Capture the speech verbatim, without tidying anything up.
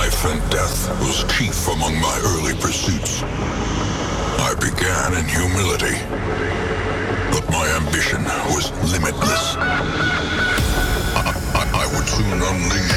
Life and death was chief among my early pursuits. I began in